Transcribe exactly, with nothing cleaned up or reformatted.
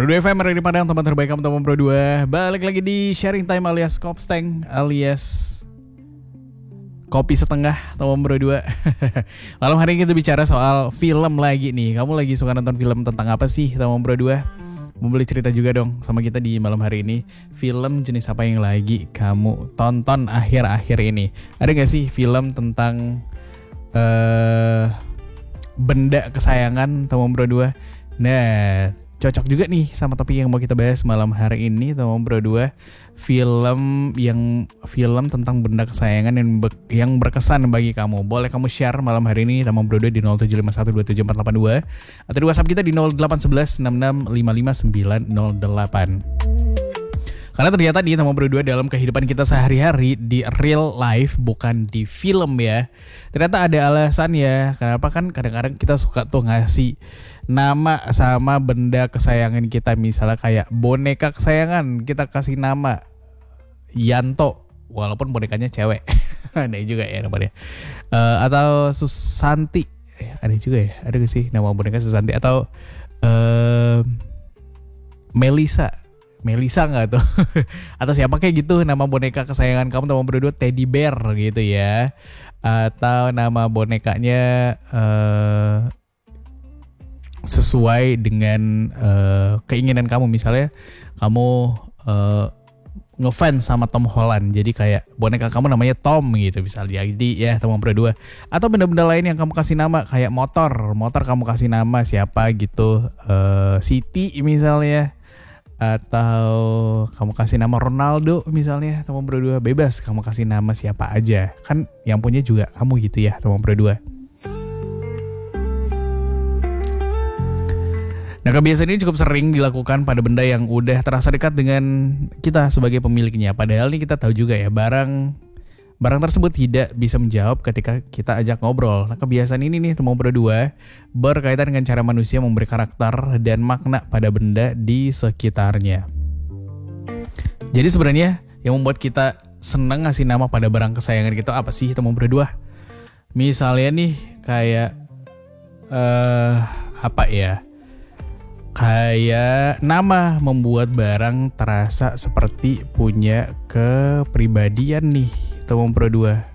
Pro dua F M, Radio Padang, teman terbaik kamu, teman Pro dua. Balik lagi di Sharing Time alias Kopsteng alias Kopi Setengah, teman Pro dua. Malam hari ini kita bicara soal film lagi nih. Kamu lagi suka nonton film tentang apa sih, teman Pro dua? Mau boleh cerita juga dong sama kita di malam hari ini. Film jenis apa yang lagi kamu tonton akhir-akhir ini? Ada gak sih film tentang uh, benda kesayangan, teman Pro dua? Nah, cocok juga nih sama topik yang mau kita bahas malam hari ini, teman Pro dua. Film yang film tentang benda kesayangan yang be, yang berkesan bagi kamu. Boleh kamu share malam hari ini, teman Pro dua, di nol tujuh lima satu dua tujuh empat delapan dua atau di WhatsApp kita di nol delapan satu satu enam enam lima lima sembilan nol delapan. Karena ternyata di teman Pro dua, dalam kehidupan kita sehari-hari di real life, bukan di film ya, ternyata ada alasan ya. Kenapa kan kadang-kadang kita suka tuh ngasih nama sama benda kesayangan kita. Misalnya kayak boneka kesayangan, kita kasih nama Yanto, walaupun bonekanya cewek. Aneh juga ya namanya. uh, Atau Susanti, eh, ada juga ya, ada gak sih nama boneka Susanti? Atau uh, Melisa Melisa gak tuh? Atau siapa kayak gitu nama boneka kesayangan kamu, teman Pro dua? Teddy Bear gitu ya. Atau nama bonekanya uh, sesuai dengan uh, keinginan kamu. Misalnya kamu uh, ngefans sama Tom Holland, jadi kayak boneka kamu namanya Tom gitu, bisa jadi ya, teman Pro dua. Atau benda-benda lain yang kamu kasih nama, kayak motor Motor kamu kasih nama siapa gitu, uh, Siti misalnya. Atau kamu kasih nama Ronaldo misalnya, teman Pro dua. Bebas kamu kasih nama siapa aja, kan yang punya juga kamu gitu ya, teman Pro dua. Nah, kebiasaan ini cukup sering dilakukan pada benda yang udah terasa dekat dengan kita sebagai pemiliknya. Padahal nih kita tahu juga ya, barang barang tersebut tidak bisa menjawab ketika kita ajak ngobrol. Nah, kebiasaan ini nih, teman Pro dua, berkaitan dengan cara manusia memberi karakter dan makna pada benda di sekitarnya. Jadi sebenarnya yang membuat kita senang ngasih nama pada barang kesayangan kita apa sih, teman Pro dua? Misalnya nih kayak uh, apa ya? Kayak nama membuat barang terasa seperti punya kepribadian nih, teman Pro dua.